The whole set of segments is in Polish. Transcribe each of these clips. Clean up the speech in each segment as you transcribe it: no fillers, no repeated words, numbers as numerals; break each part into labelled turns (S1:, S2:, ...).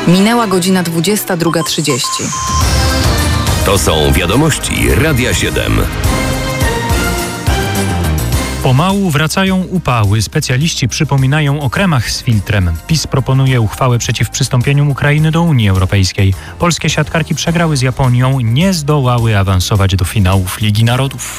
S1: Minęła godzina 22:30.
S2: To są wiadomości Radia 7.
S3: Pomału wracają upały. Specjaliści przypominają o kremach z filtrem. PiS proponuje uchwałę przeciw przystąpieniu Ukrainy do Unii Europejskiej. Polskie siatkarki przegrały z Japonią, nie zdołały awansować do finałów Ligi Narodów.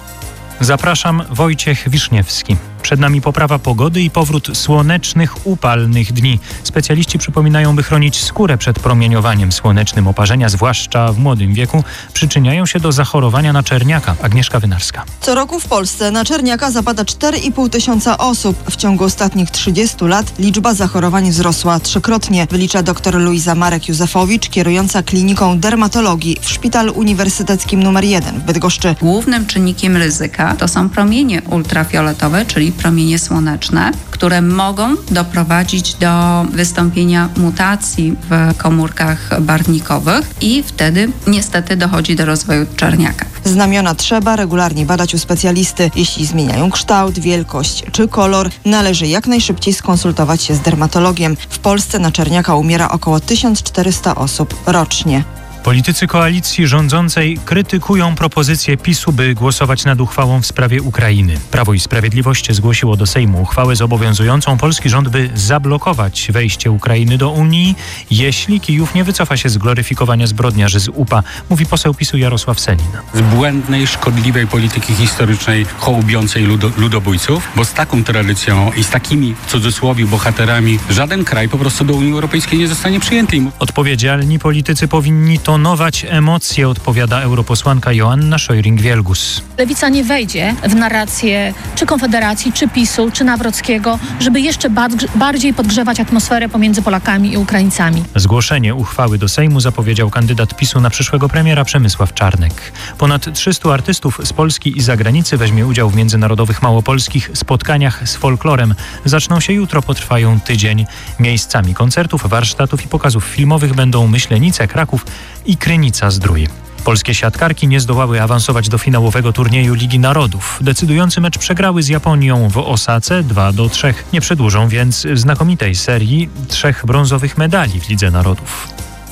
S3: Zapraszam, Wojciech Wiszniewski. Przed nami poprawa pogody i powrót słonecznych, upalnych dni. Specjaliści przypominają, by chronić skórę przed promieniowaniem słonecznym. Oparzenia, zwłaszcza w młodym wieku, przyczyniają się do zachorowania na czerniaka. Agnieszka Wynarska.
S4: Co roku w Polsce na czerniaka zapada 4,5 tysiąca osób. W ciągu ostatnich 30 lat liczba zachorowań wzrosła trzykrotnie, wylicza dr Luiza Marek-Józefowicz, kierująca kliniką dermatologii w Szpitalu Uniwersyteckim nr 1 w Bydgoszczy.
S5: Głównym czynnikiem ryzyka to są promienie ultrafioletowe, czyli promienie słoneczne, które mogą doprowadzić do wystąpienia mutacji w komórkach barwnikowych i wtedy niestety dochodzi do rozwoju czerniaka.
S4: Znamiona trzeba regularnie badać u specjalisty. Jeśli zmieniają kształt, wielkość czy kolor, należy jak najszybciej skonsultować się z dermatologiem. W Polsce na czerniaka umiera około 1400 osób rocznie.
S3: Politycy koalicji rządzącej krytykują propozycję PiS-u, by głosować nad uchwałą w sprawie Ukrainy. Prawo i Sprawiedliwość zgłosiło do Sejmu uchwałę zobowiązującą polski rząd, by zablokować wejście Ukrainy do Unii, jeśli Kijów nie wycofa się z gloryfikowania zbrodniarzy z UPA, mówi poseł PiS-u Jarosław Sellin.
S6: Z błędnej, szkodliwej polityki historycznej hołubiącej ludobójców, bo z taką tradycją i z takimi, w cudzysłowie, bohaterami żaden kraj po prostu do Unii Europejskiej nie zostanie przyjęty.
S3: Odpowiedzialni politycy powinni tonować emocje, odpowiada europosłanka Joanna Scheuring-Wielgus.
S7: Lewica nie wejdzie w narrację czy Konfederacji, czy PiS-u, czy Nawrockiego, żeby jeszcze bardziej podgrzewać atmosferę pomiędzy Polakami i Ukraińcami.
S3: Zgłoszenie uchwały do Sejmu zapowiedział kandydat PiS-u na przyszłego premiera Przemysław Czarnek. Ponad 300 artystów z Polski i zagranicy weźmie udział w międzynarodowych małopolskich spotkaniach z folklorem. Zaczną się jutro, potrwają tydzień. Miejscami koncertów, warsztatów i pokazów filmowych będą Myślenice, Kraków i Krynica-Zdrój. Polskie siatkarki nie zdołały awansować do finałowego turnieju Ligi Narodów. Decydujący mecz przegrały z Japonią w Osace 2-3. Nie przedłużą więc znakomitej serii 3 brązowych medali w Lidze Narodów.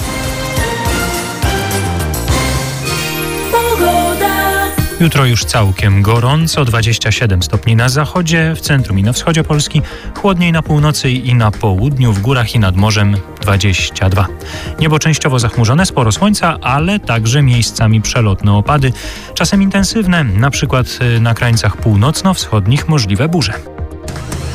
S3: Jutro już całkiem gorąco, 27 stopni na zachodzie, w centrum i na wschodzie Polski, chłodniej na północy i na południu, w górach i nad morzem 22. Niebo częściowo zachmurzone, sporo słońca, ale także miejscami przelotne opady, czasem intensywne, na przykład na krańcach północno-wschodnich możliwe burze.